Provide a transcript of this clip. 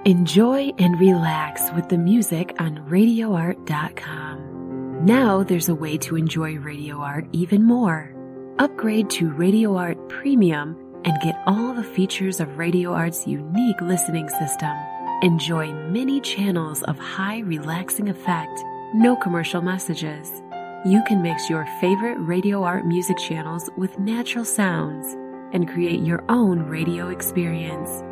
Enjoy and relax with the music on RadioArt.com. Now there's a way to enjoy Radio Art even more. Upgrade to Radio Art Premium and get all the features of Radio Art's unique listening system. Enjoy many channels of high relaxing effect, no commercial messages. You can mix your favorite Radio Art music channels with natural sounds and create your own radio experience.